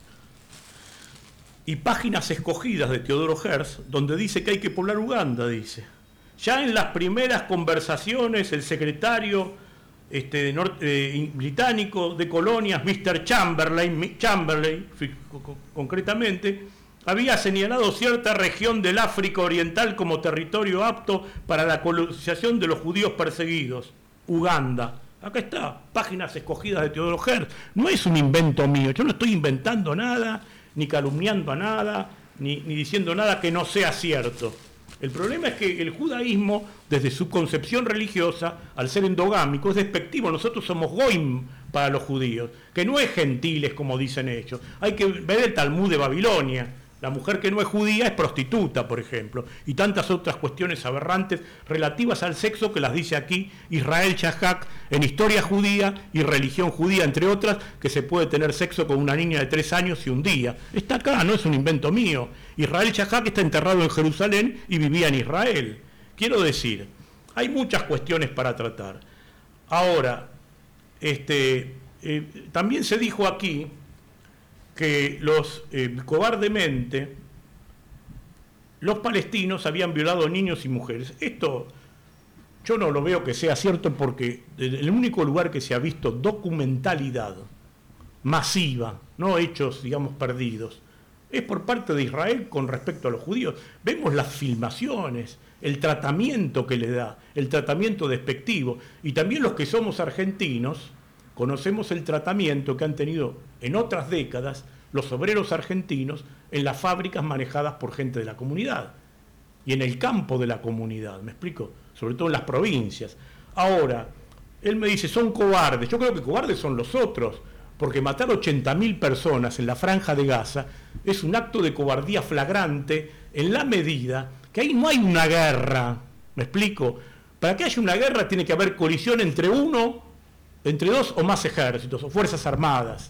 [SPEAKER 3] y Páginas escogidas de Teodoro Herz, donde dice que hay que poblar Uganda, dice. Ya en las primeras conversaciones, el secretario británico de colonias, Mr. Chamberlain, concretamente, había señalado cierta región del África Oriental como territorio apto para la colonización de los judíos perseguidos, Uganda. Acá está, Páginas escogidas de Teodoro Herz. No es un invento mío, yo no estoy inventando nada, ni calumniando a nada, ni diciendo nada que no sea cierto. El problema es que el judaísmo, desde su concepción religiosa, al ser endogámico, es despectivo. Nosotros somos goim para los judíos, que no es gentiles como dicen ellos. Hay que ver el Talmud de Babilonia. La mujer que no es judía es prostituta, por ejemplo, y tantas otras cuestiones aberrantes relativas al sexo que las dice aquí Israel Shahak en Historia Judía y Religión Judía, entre otras, que se puede tener sexo con una niña de 3 años y un día. Está acá, no es un invento mío. Israel Shahak está enterrado en Jerusalén y vivía en Israel. Quiero decir, hay muchas cuestiones para tratar. Ahora, también se dijo aquí que cobardemente los palestinos habían violado niños y mujeres. Esto yo no lo veo que sea cierto, porque el único lugar que se ha visto documentalidad masiva, no hechos, digamos, perdidos, es por parte de Israel con respecto a los judíos. Vemos las filmaciones, el tratamiento que le da, el tratamiento despectivo, y también los que somos argentinos conocemos el tratamiento que han tenido en otras décadas los obreros argentinos en las fábricas manejadas por gente de la comunidad y en el campo de la comunidad, ¿me explico? Sobre todo en las provincias. Ahora, él me dice, son cobardes. Yo creo que cobardes son los otros, porque matar 80.000 personas en la Franja de Gaza es un acto de cobardía flagrante en la medida que ahí no hay una guerra, ¿me explico? Para que haya una guerra tiene que haber colisión entre dos o más ejércitos o fuerzas armadas.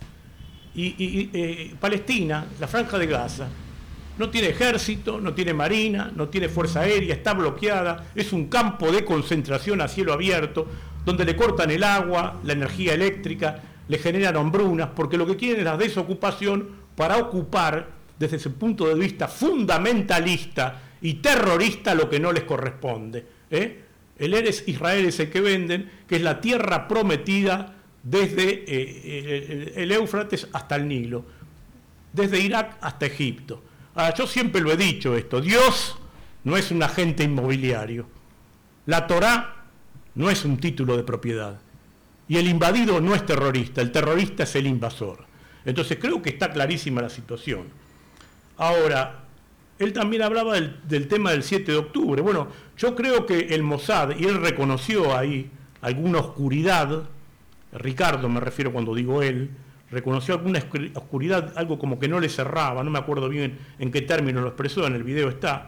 [SPEAKER 3] Y Palestina, la Franja de Gaza, no tiene ejército, no tiene marina, no tiene fuerza aérea, está bloqueada, es un campo de concentración a cielo abierto, donde le cortan el agua, la energía eléctrica, le generan hombrunas, porque lo que quieren es la desocupación para ocupar, desde ese punto de vista fundamentalista y terrorista, lo que no les corresponde. El Eretz Israel es el que venden, que es la tierra prometida desde el Éufrates hasta el Nilo, desde Irak hasta Egipto. Ahora, yo siempre lo he dicho esto, Dios no es un agente inmobiliario, la Torá no es un título de propiedad, y el invadido no es terrorista, el terrorista es el invasor. Entonces creo que está clarísima la situación. Ahora, él también hablaba del tema del 7 de octubre. Bueno, yo creo que el Mossad, y él reconoció ahí alguna oscuridad, Ricardo me refiero cuando digo él, reconoció alguna oscuridad, algo como que no le cerraba, no me acuerdo bien en qué término lo expresó, en el video está,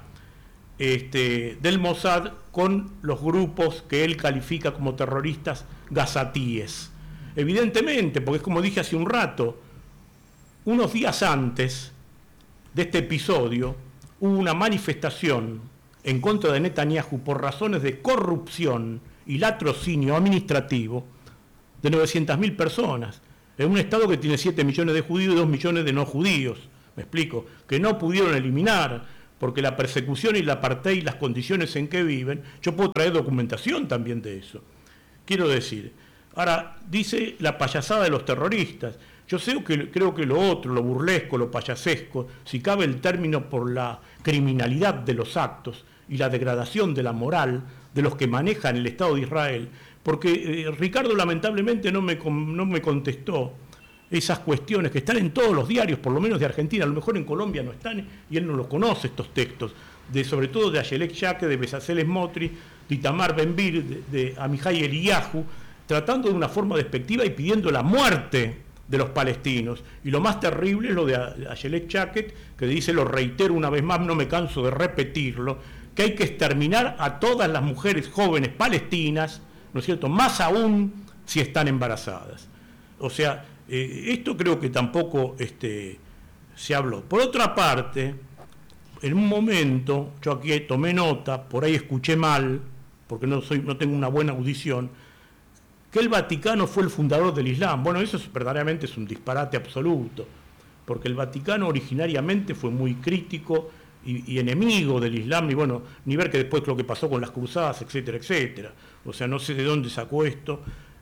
[SPEAKER 3] del Mossad con los grupos que él califica como terroristas gazatíes. Evidentemente, porque es como dije hace un rato, unos días antes de este episodio hubo una manifestación en contra de Netanyahu por razones de corrupción y latrocinio administrativo de 900.000 personas, en un estado que tiene 7 millones de judíos y 2 millones de no judíos, me explico, que no pudieron eliminar, porque la persecución y la apartheid y las condiciones en que viven, yo puedo traer documentación también de eso. Quiero decir, ahora, dice la payasada de los terroristas. Yo creo que lo otro, lo burlesco, lo payasesco, si cabe el término por la criminalidad de los actos y la degradación de la moral de los que manejan el Estado de Israel, porque Ricardo lamentablemente no me contestó esas cuestiones que están en todos los diarios, por lo menos de Argentina, a lo mejor en Colombia no están, y él no los conoce estos textos, sobre todo de Ayelek Yaque, de Bezalel Smotrich, de Itamar Ben-Gvir, de Amihai Eliyahu, tratando de una forma despectiva y pidiendo la muerte de los palestinos. Y lo más terrible es lo de Ayelek Yaque, que dice, lo reitero una vez más, no me canso de repetirlo, que hay que exterminar a todas las mujeres jóvenes palestinas, ¿no es cierto?, más aún si están embarazadas. O sea, esto creo que tampoco se habló. Por otra parte, en un momento, yo aquí tomé nota, por ahí escuché mal, porque no tengo una buena audición, que el Vaticano fue el fundador del Islam. Bueno, eso verdaderamente es un disparate absoluto, porque el Vaticano originariamente fue muy crítico y enemigo del Islam, y bueno, ni ver que después lo que pasó con las cruzadas, etcétera, etcétera. O sea, no sé de dónde sacó esto,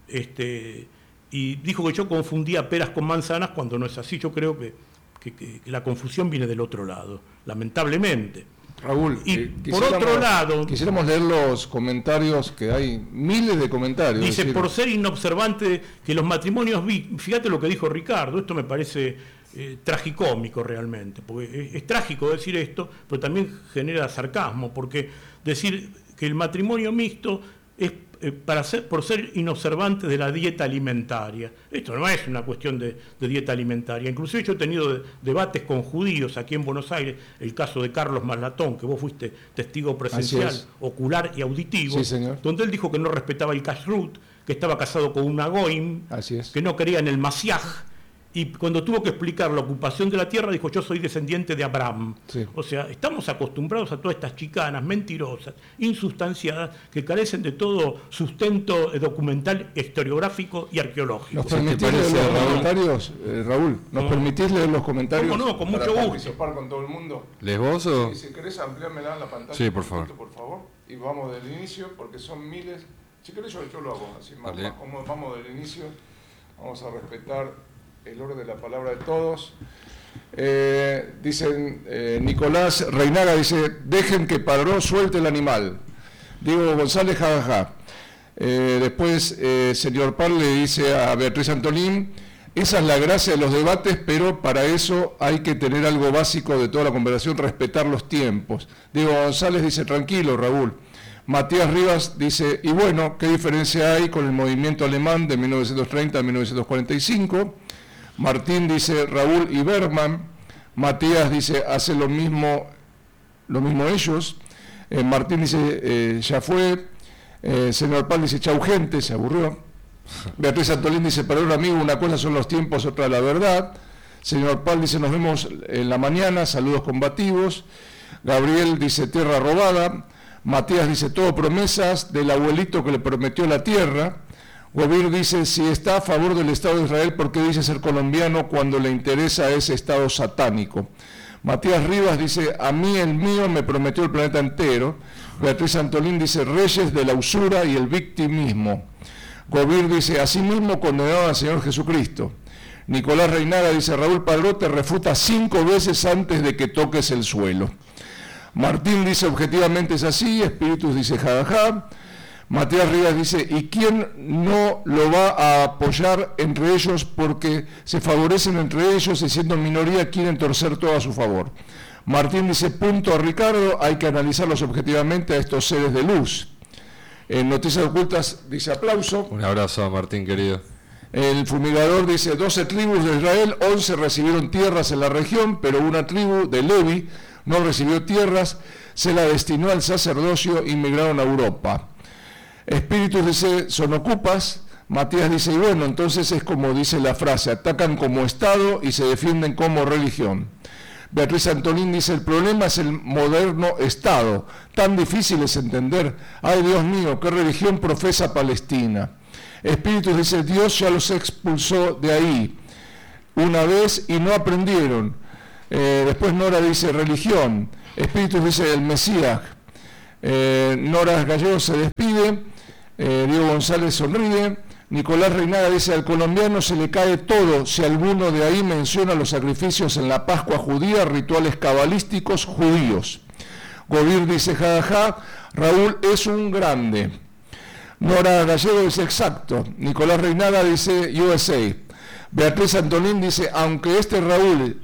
[SPEAKER 3] y dijo que yo confundía peras con manzanas cuando no es así. Yo creo que la confusión viene del otro lado, lamentablemente.
[SPEAKER 2] Raúl,
[SPEAKER 3] y por otro lado,
[SPEAKER 2] quisiéramos leer los comentarios, que hay miles de comentarios.
[SPEAKER 3] Dice, por ser inobservante que los matrimonios, fíjate lo que dijo Ricardo, esto me parece tragicómico realmente, porque es trágico decir esto, pero también genera sarcasmo, porque decir que el matrimonio mixto es por ser inobservantes de la dieta alimentaria. Esto no es una cuestión de dieta alimentaria. Inclusive yo he tenido debates con judíos aquí en Buenos Aires, el caso de Carlos Maslatón, que vos fuiste testigo presencial, ocular y auditivo,
[SPEAKER 2] sí, señor,
[SPEAKER 3] donde él dijo que no respetaba el kashrut, que estaba casado con una goim, que no creía en el Masiaj, y cuando tuvo que explicar la ocupación de la tierra, dijo, yo soy descendiente de Abraham. Sí. O sea, estamos acostumbrados a todas estas chicanas mentirosas, insustanciadas, que carecen de todo sustento documental, historiográfico y arqueológico.
[SPEAKER 2] ¿Nos permitís leer los comentarios, Raúl? ¿Nos permitís leer los comentarios?
[SPEAKER 3] ¿Cómo no? Con mucho gusto.
[SPEAKER 2] Participar con todo el mundo.
[SPEAKER 5] ¿Les vos o...?
[SPEAKER 2] Si querés ampliármela en la pantalla.
[SPEAKER 5] Sí, por favor.
[SPEAKER 2] Por favor. Y vamos del inicio, porque son miles. Si querés yo lo hago, así más como vamos del inicio. Vamos a respetar el orden de la palabra de todos. Dicen, Nicolás Reinaga dice, dejen que Padró suelte el animal. Diego González, jajaja. Después, señor Par le dice a Beatriz Antolín, esa es la gracia de los debates, pero para eso hay que tener algo básico de toda la conversación, respetar los tiempos. Diego González dice, tranquilo, Raúl. Matías Rivas dice, y bueno, ¿qué diferencia hay con el movimiento alemán de 1930 a 1945? Martín dice, Raúl y Bergman. Matías dice, hace lo mismo ellos. Martín dice, ya fue. Señor Pal dice, chau gente, se aburrió. Beatriz Antolín dice, para un amigo una cosa son los tiempos, otra la verdad. Señor Pal dice, nos vemos en la mañana, saludos combativos. Gabriel dice, tierra robada. Matías dice, todo promesas del abuelito que le prometió la tierra. Gobir dice, si está a favor del Estado de Israel, ¿por qué dice ser colombiano cuando le interesa ese Estado satánico? Matías Rivas dice, a mí el mío me prometió el planeta entero. Beatriz Antolín dice, reyes de la usura y el victimismo. Gobir dice, asimismo condenado al Señor Jesucristo. Nicolás Reinaga dice, Raúl Padró te refuta 5 veces antes de que toques el suelo. Martín dice, objetivamente es así. Espíritus dice, jajaja. Matías Rivas dice, ¿y quién no lo va a apoyar entre ellos porque se favorecen entre ellos y siendo minoría quieren torcer todo a su favor? Martín dice, punto a Ricardo, hay que analizarlos objetivamente a estos seres de luz. En Noticias Ocultas dice, aplauso.
[SPEAKER 5] Un abrazo a Martín, querido.
[SPEAKER 2] El fumigador dice, 12 tribus de Israel, 11 recibieron tierras en la región, pero una tribu de Levi no recibió tierras, se la destinó al sacerdocio y migraron a Europa. Espíritus dice, son ocupas. Matías dice, y bueno, entonces es como dice la frase, atacan como Estado y se defienden como religión. Beatriz Antolín dice, el problema es el moderno Estado, tan difícil es entender. Ay, Dios mío, ¿qué religión profesa Palestina? Espíritus dice, Dios ya los expulsó de ahí una vez y no aprendieron. Después Nora dice religión. Espíritus dice el Mesías. Nora Gallego se despide. Diego González sonríe. Nicolás Reinaga dice, al colombiano se le cae todo si alguno de ahí menciona los sacrificios en la Pascua judía, rituales cabalísticos judíos. Govir dice, jajaja, Raúl es un grande. Nora Gallego dice, exacto. Nicolás Reinaga dice, USA. Beatriz Antolín dice, aunque esté Raúl,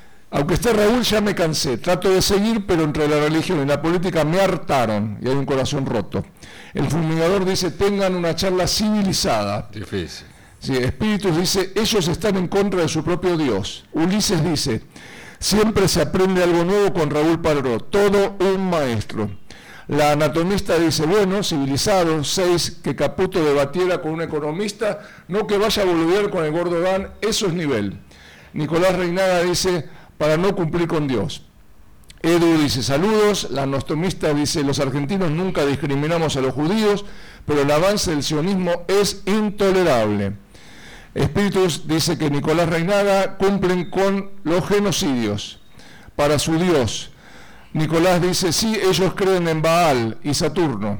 [SPEAKER 2] ya me cansé. Trato de seguir, pero entre la religión y la política me hartaron. Y hay un corazón roto. El fumigador dice, tengan una charla civilizada.
[SPEAKER 5] Difícil.
[SPEAKER 2] Sí, Espíritus dice, ellos están en contra de su propio Dios. Ulises dice, siempre se aprende algo nuevo con Raúl Padró, todo un maestro. La anatomista dice, bueno, civilizado. 6, que Caputo debatiera con un economista, no que vaya a boludear con el gordo Dan, eso es nivel. Nicolás Reinaga dice, para no cumplir con Dios. Edu dice, saludos. La anatomista dice, los argentinos nunca discriminamos a los judíos, pero el avance del sionismo es intolerable. Espíritus dice que Nicolás Reinaga cumplen con los genocidios para su Dios. Nicolás dice, sí, ellos creen en Baal y Saturno.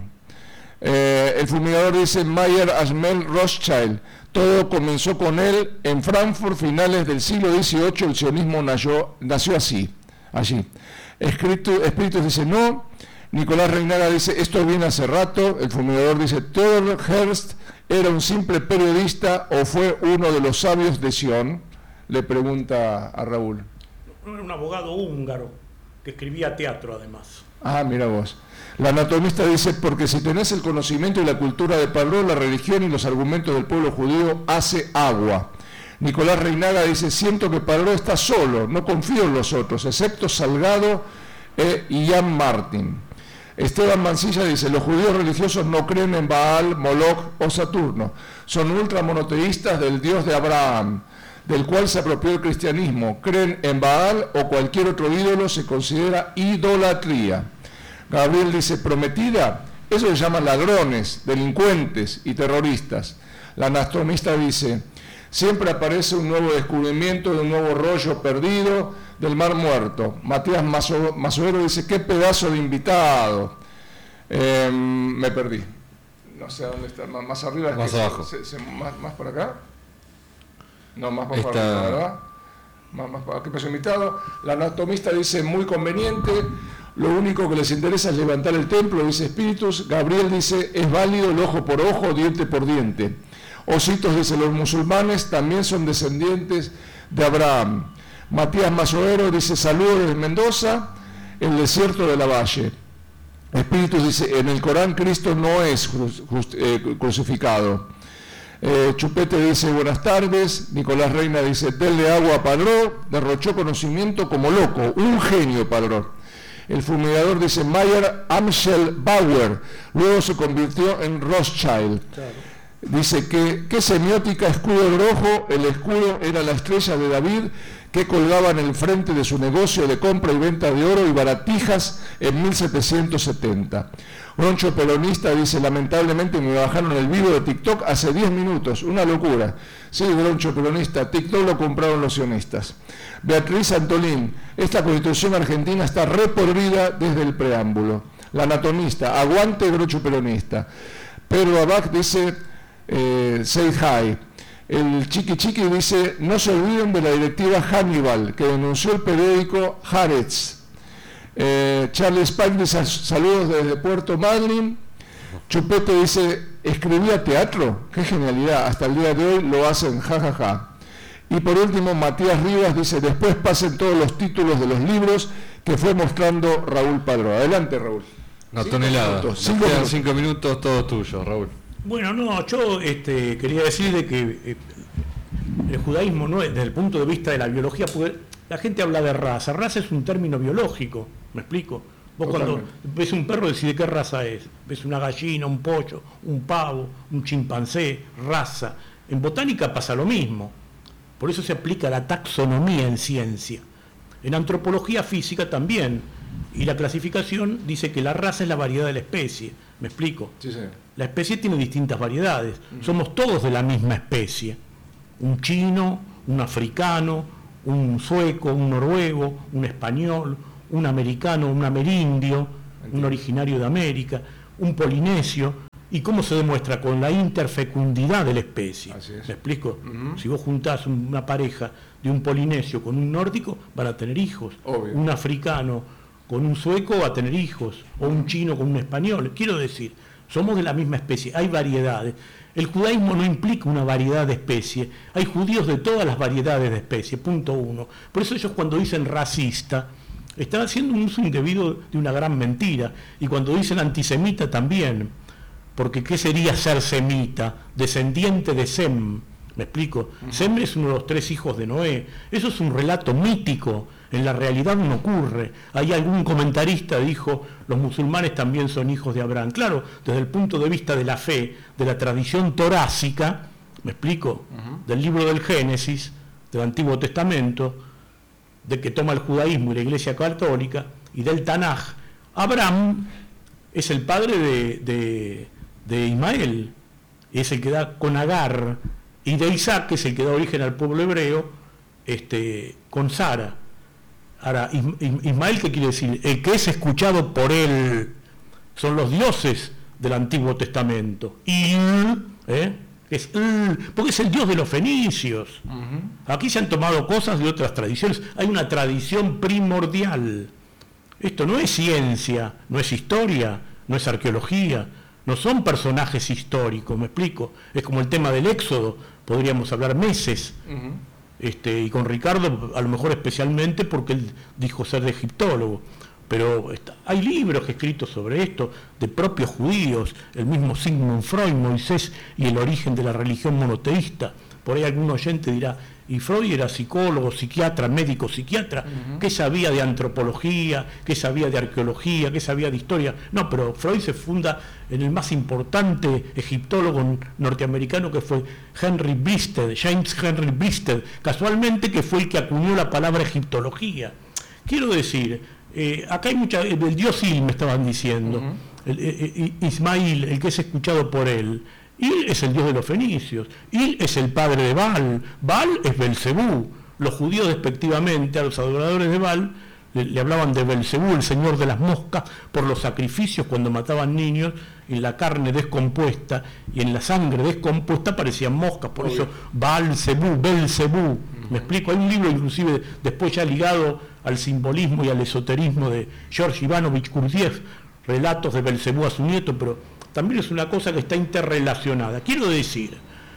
[SPEAKER 2] El fumigador dice, Mayer Ashmel Rothschild, todo comenzó con él en Frankfurt, finales del siglo XVIII, el sionismo nació así, allí. Espíritus dice, no. Nicolás Reinaga dice, esto viene hace rato. El fumigador dice, Theodor Herzl era un simple periodista o fue uno de los sabios de Sion, le pregunta a Raúl.
[SPEAKER 3] Era un abogado húngaro que escribía teatro además.
[SPEAKER 2] Ah, mira vos. La anatomista dice, porque si tenés el conocimiento y la cultura de Padró, la religión y los argumentos del pueblo judío hace agua. Nicolás Reinaga dice, siento que Padró está solo, no confío en los otros, excepto Salgado y Jan Martin. Esteban Mancilla dice, los judíos religiosos no creen en Baal, Moloch o Saturno, son ultramonoteístas del Dios de Abraham, del cual se apropió el cristianismo. Creen en Baal o cualquier otro ídolo, se considera idolatría. Gabriel dice, prometida, eso se llama ladrones, delincuentes y terroristas. La anatomista dice, siempre aparece un nuevo descubrimiento de un nuevo rollo perdido del Mar Muerto. Matías Mazoero dice, qué pedazo de invitado. Me perdí. No sé dónde está, más arriba.
[SPEAKER 5] Más abajo.
[SPEAKER 2] Más por acá. No, más por arriba, ¿verdad? Más para qué pedazo de invitado. La anatomista dice, muy conveniente. Lo único que les interesa es levantar el templo, dice Espíritus. Gabriel dice, es válido el ojo por ojo, diente por diente. Ositos dice, los musulmanes también son descendientes de Abraham. Matías Mazoero dice, saludos desde Mendoza, el desierto de la Valle. Espíritus dice, en el Corán Cristo no es crucificado. Chupete dice, buenas tardes. Nicolás Reina dice, denle agua a Padró, derrochó conocimiento como loco, un genio Padró. El fumigador dice, Mayer Amschel Bauer, luego se convirtió en Rothschild. Claro. Dice que, ¿qué semiótica? Escudo rojo, el escudo era la estrella de David que colgaba en el frente de su negocio de compra y venta de oro y baratijas en 1770. Groncho peronista dice, lamentablemente me bajaron el vivo de TikTok hace 10 minutos, una locura. Sí, Groncho peronista, TikTok lo compraron los sionistas. Beatriz Antolín, esta constitución argentina está repodrida desde el preámbulo. La anatomista, aguante Groncho peronista. Pedro Abad dice, say hi. El Chiqui Chiqui dice, no se olviden de la directiva Hannibal, que denunció el periódico Haaretz. Charles Pike dice, saludos desde Puerto Madryn. Chupete dice, ¿escribía teatro? ¡Qué genialidad! Hasta el día de hoy lo hacen, jajaja. Ja, ja. Y por último, Matías Rivas dice, después pasen todos los títulos de los libros que fue mostrando Raúl Padró. Adelante, Raúl.
[SPEAKER 5] Una tonelada. 5 minutos, todo tuyo, Raúl.
[SPEAKER 3] Bueno, no, yo quería decir de que el judaísmo, no, desde el punto de vista de la biología, la gente habla de raza. Raza es un término biológico, ¿me explico? Vos cuando ves un perro decís de qué raza es. Ves una gallina, un pollo, un pavo, un chimpancé, raza. En botánica pasa lo mismo. Por eso se aplica la taxonomía en ciencia. En antropología física también. Y la clasificación dice que la raza es la variedad de la especie. ¿Me explico?
[SPEAKER 2] Sí, sí.
[SPEAKER 3] La especie tiene distintas variedades. Somos todos de la misma especie. Un chino, un africano, un sueco, un noruego, un español, un americano, un amerindio, un originario de América, un polinesio. ¿Y cómo se demuestra? Con la interfecundidad de la especie. ¿Me explico? Si vos juntás una pareja de un polinesio con un nórdico, van a tener hijos.
[SPEAKER 2] Obvio.
[SPEAKER 3] Un africano con un sueco va a tener hijos, o un chino con un español. Quiero decir, somos de la misma especie, hay variedades. El judaísmo no implica una variedad de especies, hay judíos de todas las variedades de especies, punto uno. Por eso ellos cuando dicen racista, están haciendo un uso indebido de una gran mentira, y cuando dicen antisemita también, porque ¿qué sería ser semita? Descendiente de Sem, ¿me explico? Sem es uno de los 3 hijos de Noé, eso es un relato mítico, en la realidad no ocurre. Hay algún comentarista dijo, los musulmanes también son hijos de Abraham. Claro, desde el punto de vista de la fe, de la tradición torácica, ¿me explico? Del libro del Génesis, del Antiguo Testamento, de que toma el judaísmo y la Iglesia Católica, y del Tanaj, Abraham es el padre de Ismael, es el que da con Agar, y de Isaac, que es el que da origen al pueblo hebreo, con Sara. Ahora, Ismael, ¿qué quiere decir? El que es escuchado por él, son los dioses del Antiguo Testamento. Porque es el dios de los fenicios. Aquí se han tomado cosas de otras tradiciones. Hay una tradición primordial. Esto no es ciencia, no es historia, no es arqueología, no son personajes históricos, ¿me explico? Es como el tema del Éxodo, podríamos hablar meses. Y con Ricardo a lo mejor especialmente porque él dijo ser de egiptólogo, pero hay libros escritos sobre esto de propios judíos, el mismo Sigmund Freud, Moisés y el origen de la religión monoteísta. Por ahí algún oyente dirá, y Freud era psicólogo, psiquiatra, médico, psiquiatra, ¿qué sabía de antropología? ¿Qué sabía de arqueología? ¿Qué sabía de historia? No, pero Freud se funda en el más importante egiptólogo norteamericano que fue Henry Bristed, James Henry Bristed, casualmente que fue el que acuñó la palabra egiptología. Quiero decir, acá hay mucha, el dios Il me estaban diciendo, Ismail, el que es escuchado por él. Il es el dios de los fenicios, Il es el padre de Baal, Baal es Belcebú. Los judíos despectivamente a los adoradores de Baal le hablaban de Belcebú, el señor de las moscas, por los sacrificios cuando mataban niños, en la carne descompuesta y en la sangre descompuesta aparecían moscas, por eso Baal-Zebú, Belcebú. ¿Me explico? Hay un libro inclusive después ya ligado al simbolismo y al esoterismo de George Ivanovich Gurdjieff, relatos de Belcebú a su nieto, pero también es una cosa que está interrelacionada. Quiero decir,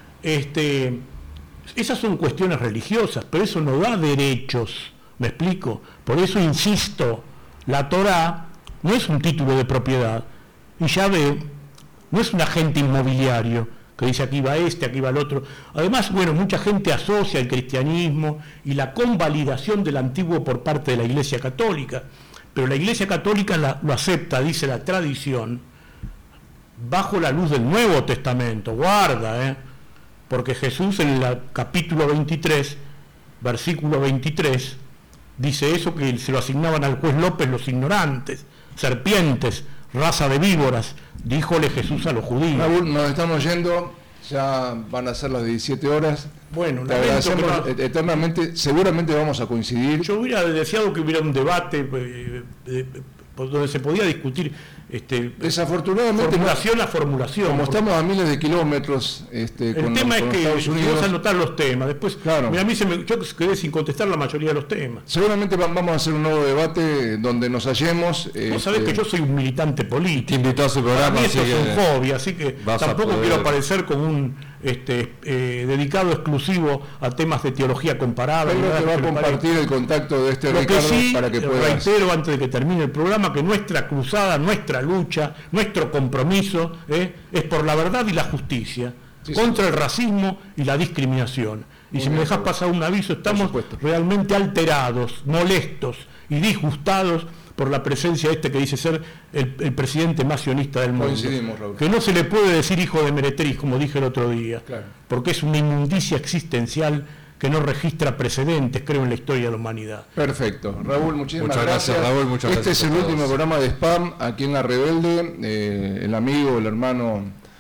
[SPEAKER 3] esas son cuestiones religiosas, pero eso no da derechos, ¿me explico? Por eso insisto, la Torá no es un título de propiedad, y Yahvé no es un agente inmobiliario que dice aquí va aquí va el otro. Además, bueno, mucha gente asocia el cristianismo y la convalidación del antiguo por parte de la Iglesia Católica, pero la Iglesia Católica lo acepta, dice la tradición, bajo la luz del Nuevo Testamento. Guarda, porque Jesús en el capítulo 23, versículo 23, dice eso, que se lo asignaban al juez López los ignorantes, serpientes, raza de víboras, díjole Jesús a los judíos.
[SPEAKER 2] Raúl, nos estamos yendo, ya van a ser las 17 horas.
[SPEAKER 3] Bueno,
[SPEAKER 2] te agradecemos eternamente, seguramente vamos a coincidir.
[SPEAKER 3] Yo hubiera deseado que hubiera un debate donde se podía discutir
[SPEAKER 2] desafortunadamente
[SPEAKER 3] formulación a formulación.
[SPEAKER 2] Como estamos a miles de kilómetros
[SPEAKER 3] el tema es que vamos a anotar los temas. Después,
[SPEAKER 2] claro.
[SPEAKER 3] Mira, yo quedé sin contestar la mayoría de los temas.
[SPEAKER 2] Seguramente vamos a hacer un nuevo debate donde nos hallemos.
[SPEAKER 3] Vos sabés que yo soy un militante político.
[SPEAKER 5] Te invitó a su programa.
[SPEAKER 3] Para mí esto es un hobby, así que tampoco quiero aparecer como un dedicado exclusivo a temas de teología comparada.
[SPEAKER 2] Pedro te va a compartir el contacto de Ricardo para que puedas.
[SPEAKER 3] Reitero antes de que termine el programa que nuestra cruzada, nuestra lucha, nuestro compromiso es por la verdad y la justicia, contra el racismo y la discriminación. Y si me dejas pasar un aviso, estamos realmente alterados, molestos y disgustados por la presencia de que dice ser el presidente más sionista del mundo.
[SPEAKER 2] Coincidimos, Raúl.
[SPEAKER 3] Que no se le puede decir hijo de Meretriz, como dije el otro día,
[SPEAKER 2] claro,
[SPEAKER 3] porque es una inmundicia existencial que no registra precedentes, creo, en la historia de la humanidad.
[SPEAKER 2] Perfecto. Raúl, muchísimas gracias.
[SPEAKER 5] Raúl, muchas
[SPEAKER 2] este
[SPEAKER 5] gracias.
[SPEAKER 2] Es el último programa de Spam aquí en La Rebelde. El amigo, el hermano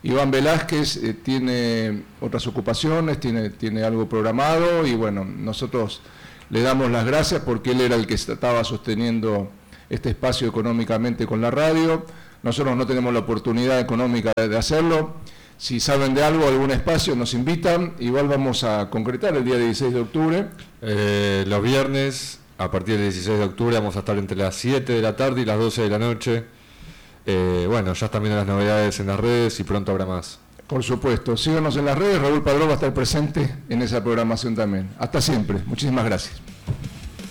[SPEAKER 2] Iván Velázquez tiene otras ocupaciones, tiene algo programado y bueno, nosotros le damos las gracias porque él era el que estaba sosteniendo este espacio económicamente con la radio. Nosotros no tenemos la oportunidad económica de hacerlo. Si saben de algo, algún espacio, nos invitan. Igual vamos a concretar el día 16 de octubre.
[SPEAKER 5] Los viernes, a partir del 16 de octubre, vamos a estar entre las 7 de la tarde y las 12 de la noche. Bueno, ya están viendo las novedades en las redes y pronto habrá más.
[SPEAKER 2] Por supuesto, síganos en las redes, Raúl Padrón va a estar presente en esa programación también. Hasta siempre, muchísimas gracias.